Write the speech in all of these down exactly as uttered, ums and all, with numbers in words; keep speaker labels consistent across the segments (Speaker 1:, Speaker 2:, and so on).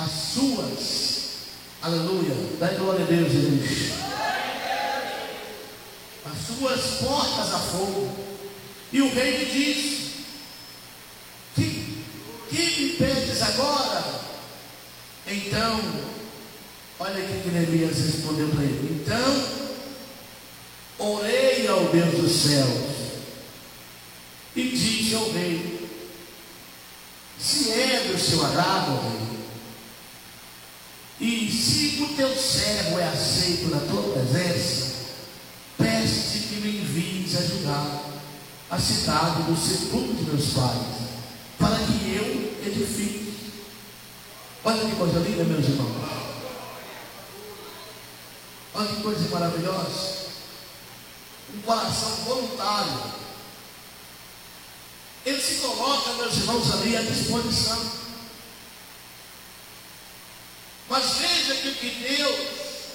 Speaker 1: as suas, aleluia, dá glória a Deus, igreja, as suas portas a fogo. E o rei lhe diz: que, que me pedes agora? Então, olha aqui que Neemias respondeu para ele: então, orei ao Deus dos céus e disse ao rei: se é do seu agrado, rei, e se o teu servo é aceito na tua presença, peço-te que me envies ajudar a cidade do sepulcro de meus pais, para que eu edifique. Olha que coisa linda, meus irmãos. Olha que coisa maravilhosa. Um coração voluntário. Ele se coloca, meus irmãos, ali à disposição. Mas veja que o que Deus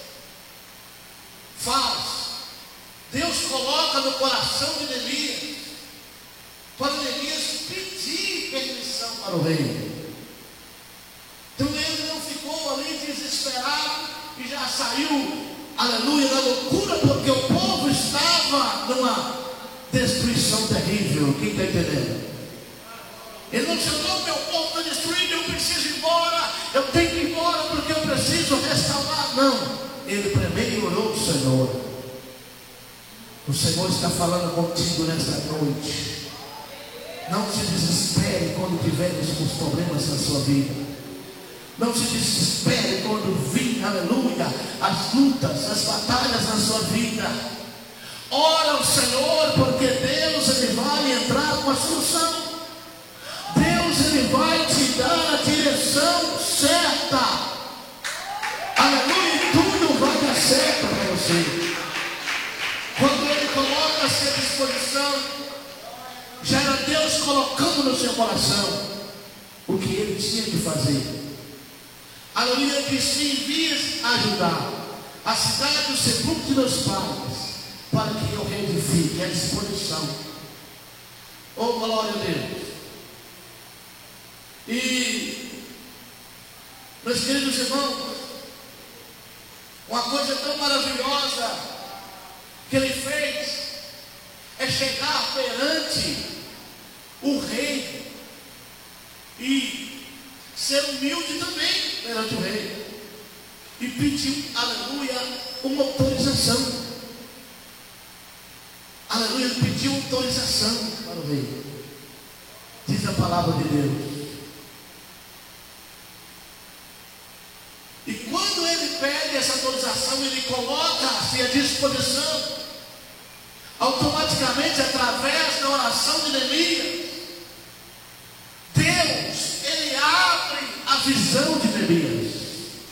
Speaker 1: faz, Deus coloca no coração de Neemias, para Neemias pedir permissão para o rei. Então ele não ficou ali desesperado e já saiu, aleluia, na loucura, porque o povo estava numa destruição terrível. Quem está entendendo? Ele não chamou: meu povo está destruído, eu preciso ir embora, eu tenho que ir embora porque eu preciso restaurar. Não, ele primeiro orou ao Senhor. O Senhor está falando contigo nesta noite. Não se desespere quando tiveres os problemas na sua vida. Não se desespere quando vir, aleluia, as lutas, as batalhas na sua vida. Ora ao Senhor, porque Deus, Ele vai entrar com a solução. Deus, Ele vai te dar a direção certa. Aleluia, e tudo vai dar certo para você. Quando Ele coloca-se à disposição, já era Deus colocando no seu coração o que Ele tinha que fazer. Aleluia, que se envies a ajudar a cidade do sepulcro de meus pais, para que eu reedifique, à disposição. Oh, glória a Deus. E, meus queridos irmãos, uma coisa tão maravilhosa que ele fez é chegar perante o rei e ser humilde também perante o rei e pedir, aleluia, uma autorização. Aleluia, ele pediu autorização para o rei. Diz a palavra de Deus. E quando ele pede essa autorização, ele coloca-se à disposição. Automaticamente, através da oração de Neemias, Deus, Ele abre a visão de Neemias.